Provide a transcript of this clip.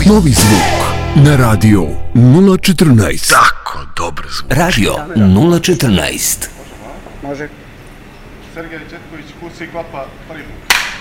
Novi zvuk na radio 014. Tako dobar zvuk. Radio 014. Može. Sergej Četković, kursi klapa, prvi put.